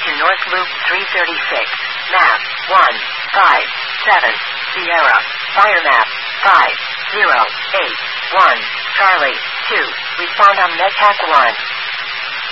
to North Loop 336. Map 157. Sierra. Fire map 5081. Charlie 2. Respond on MedTac 1.